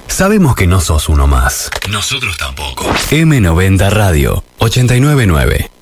Sabemos que no sos uno más. Nosotros tampoco. M90 Radio 899.